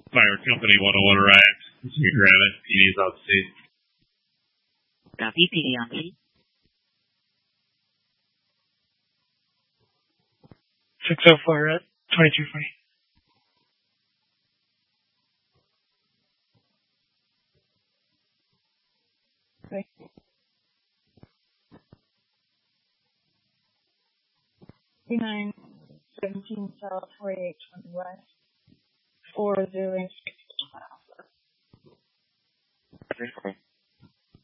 Fire company 101 arrived. We grab it. PD's outstate. Copy, PD on scene. 604 at 2240. Okay. 3917 South 4820 West 40 miles.